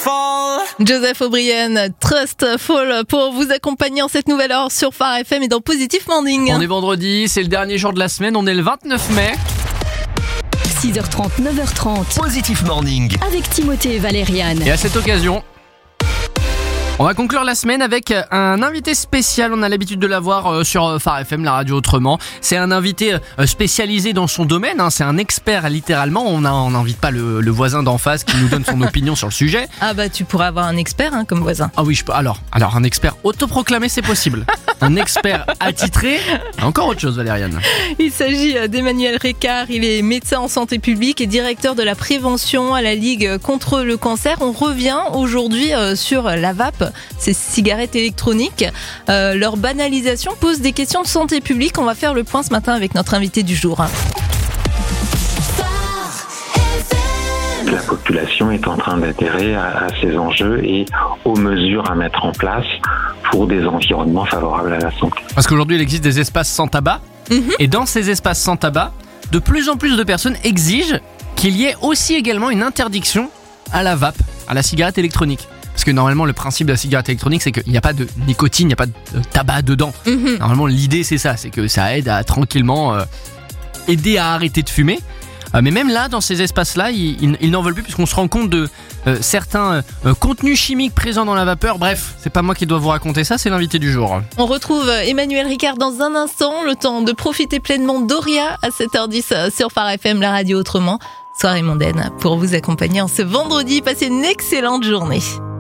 fall. Joseph O'Brien, Trustful pour vous accompagner en cette nouvelle heure sur Phare FM et dans Positive Morning. On est vendredi, c'est le dernier jour de la semaine, on est le 29 mai. 6h30, 9h30. Positive Morning. Avec Timothée et Valériane. Et à cette occasion, on va conclure la semaine avec un invité spécial. On a l'habitude de l'avoir sur Phare FM, la radio autrement. C'est un invité spécialisé dans son domaine, hein. C'est un expert littéralement. On n'invite pas le voisin d'en face qui nous donne son opinion sur le sujet. Ah bah tu pourrais avoir un expert comme voisin. Ah oui, je peux. Alors un expert autoproclamé, c'est possible. Un expert attitré, encore autre chose, Valériane. Il s'agit d'Emmanuel Ricard, il est médecin en santé publique et directeur de la prévention à la Ligue contre le cancer. On revient aujourd'hui sur la vape, ces cigarettes électroniques. Leur banalisation pose des questions de santé publique. On va faire le point ce matin avec notre invité du jour. La population est en train d'adhérer à ces enjeux et aux mesures à mettre en place pour des environnements favorables à la santé. Parce qu'aujourd'hui, il existe des espaces sans tabac. Et dans ces espaces sans tabac, de plus en plus de personnes exigent qu'il y ait aussi également une interdiction à la vape, à la cigarette électronique. Parce que normalement, le principe de la cigarette électronique, c'est qu'il n'y a pas de nicotine, il n'y a pas de tabac dedans. Normalement, l'idée, c'est ça, c'est que ça aide à tranquillement aider à arrêter de fumer. Mais même là, dans ces espaces-là, ils n'en veulent plus puisqu'on se rend compte de certains contenus chimiques présents dans la vapeur. Bref, c'est pas moi qui dois vous raconter ça, c'est l'invité du jour. On retrouve Emmanuel Ricard dans un instant, le temps de profiter pleinement d'Oria à 7h10 sur Phare FM, la radio autrement. Soirée mondaine pour vous accompagner en ce vendredi. Passez une excellente journée.